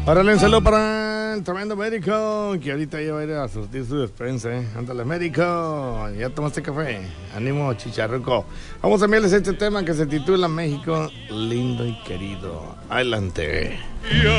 Órale, un saludo para el tremendo médico, que ahorita ya va a ir a surtir su despensa, Ándale, médico, ya tomaste café. Ánimo, chicharruco. Vamos a enviarles este tema que se titula México, lindo y querido. Adelante.